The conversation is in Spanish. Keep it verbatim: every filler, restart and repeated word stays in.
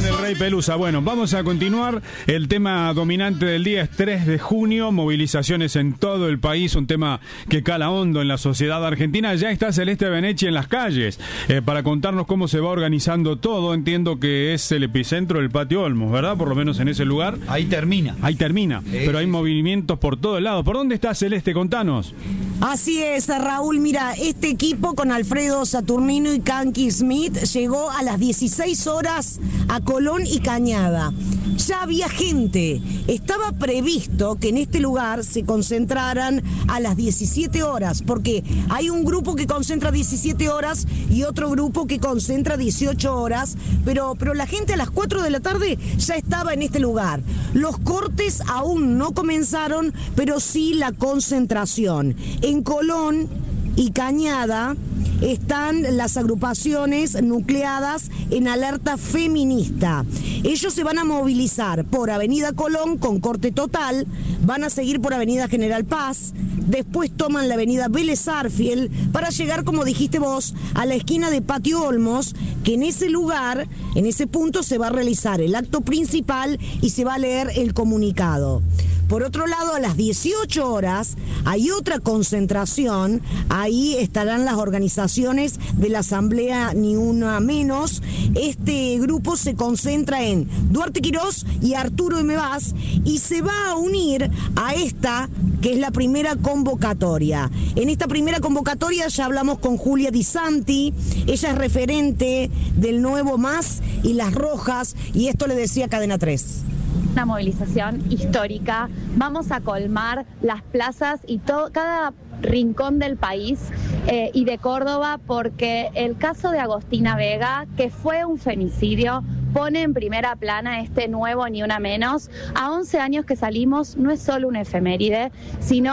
Con el Rey Pelusa. Bueno, vamos a continuar. El tema dominante del día es tres de junio, movilizaciones en todo el país, un tema que cala hondo en la sociedad argentina. Ya está Celeste Benechi en las calles eh, para contarnos cómo se va organizando todo. Entiendo que es el epicentro del Patio Olmos, ¿verdad? Por lo menos en ese lugar. Ahí termina. Ahí termina, eh, pero hay movimientos por todos lados. ¿Por dónde está Celeste? Contanos. Así es, Raúl. Mira, este equipo con Alfredo Saturnino y Kanki Smith llegó a las dieciséis horas a Colón y Cañada. Ya había gente. Estaba previsto que en este lugar se concentraran a las diecisiete horas, porque hay un grupo que concentra diecisiete horas y otro grupo que concentra dieciocho horas, pero, pero la gente a las cuatro de la tarde ya estaba en este lugar. Los cortes aún no comenzaron, pero sí la concentración. En Colón y Cañada están las agrupaciones nucleadas en alerta feminista. Ellos se van a movilizar por Avenida Colón con corte total, van a seguir por Avenida General Paz, después toman la Avenida Vélez Sarsfield para llegar, como dijiste vos, a la esquina de Patio Olmos, que en ese lugar, en ese punto se va a realizar el acto principal y se va a leer el comunicado. Por otro lado, a las dieciocho horas hay otra concentración, ahí estarán las organizaciones de la Asamblea Ni Una Menos. Este grupo se concentra en Duarte Quirós y Arturo M. Vaz y se va a unir a esta, que es la primera convocatoria. En esta primera convocatoria ya hablamos con Julia Di Santi, ella es referente del Nuevo Más y Las Rojas, y esto le decía Cadena tres. Una movilización histórica, vamos a colmar las plazas y todo, cada rincón del país eh, y de Córdoba, porque el caso de Agostina Vega, que fue un femicidio, pone en primera plana este nuevo Ni Una Menos. A once años que salimos, no es solo una efeméride, sino